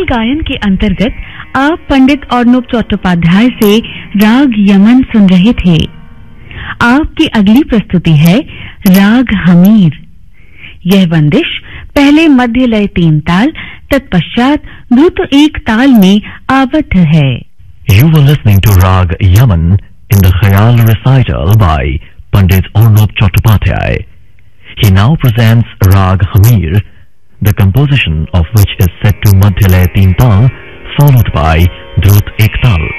गायन के अंतर्गत आप पंडित अर्नब चट्टोपाध्याय से राग यमन सुन रहे थे। आपकी अगली प्रस्तुति है राग हमीर। यह बंदिश पहले मध्य लय 3 ताल तत्पश्चात द्रुत 1 ताल में आबद्ध है। You were listening to Rag Yaman in the Khayal recital by Pandit Arnab Chattopadhyay. He now presents Rag Hamir, the composition of which is set to Madhya Lay 3 Tal, followed by Drut 1 Tal.